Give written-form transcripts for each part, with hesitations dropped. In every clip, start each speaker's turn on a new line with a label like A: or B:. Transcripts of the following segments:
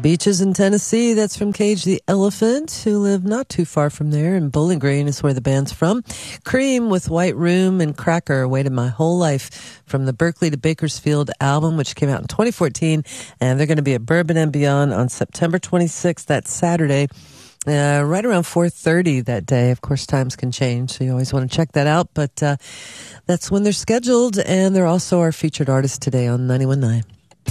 A: Beaches in Tennessee, that's from Cage the Elephant, who live not too far from there, and Bowling Green is where the band's from. Cream with White Room and Cracker, Waited My Whole Life, from the Berkeley to Bakersfield album, which came out in 2014, and they're going to be at Bourbon and Beyond on September 26th, that's Saturday, right around 4:30 that day. Of course, times can change, so you always want to check that out, but that's when they're scheduled, and they're also our featured artist today on 91.9.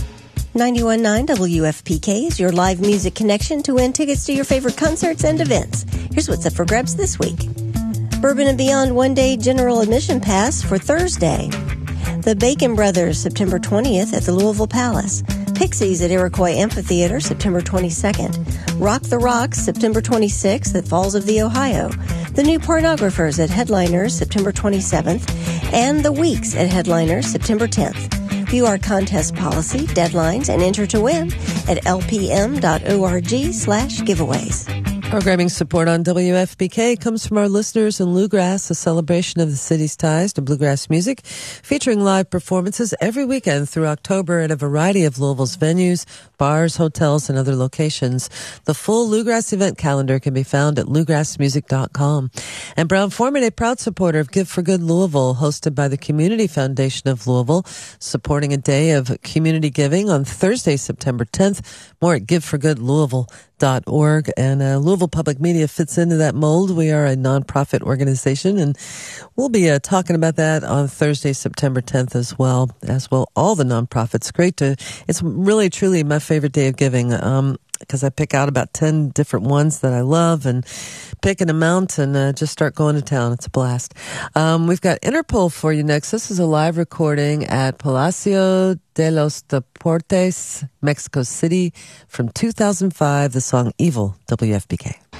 B: 91.9 WFPK is your live music connection to win tickets to your favorite concerts and events. Here's what's up for grabs this week. Bourbon and Beyond one-day general admission pass for Thursday. The Bacon Brothers, September 20th at the Louisville Palace. Pixies at Iroquois Amphitheater, September 22nd. Rock the Rocks, September 26th at Falls of the Ohio. The New Pornographers at Headliners, September 27th. And The Weeks at Headliners, September 10th. View our contest policy, deadlines, and enter to win at lpm.org/giveaways.
A: Programming support on WFPK comes from our listeners in Bluegrass, a celebration of the city's ties to bluegrass music, featuring live performances every weekend through October at a variety of Louisville's venues, bars, hotels, and other locations. The full Bluegrass event calendar can be found at bluegrassmusic.com. And Brown-Forman, a proud supporter of Give for Good Louisville, hosted by the Community Foundation of Louisville, supporting a day of community giving on Thursday, September 10th. More at giveforgoodlouisville.org. And Louisville Public Media fits into that mold. We are a nonprofit organization, and we'll be talking about that on Thursday, September 10th as well all the nonprofits. It's really, truly my favorite day of giving, because I pick out about 10 different ones that I love and pick an amount and just start going to town. It's a blast. We've got Interpol for you next. This is a live recording at Palacio de los Deportes, Mexico City from 2005, the song Evil, WFPK.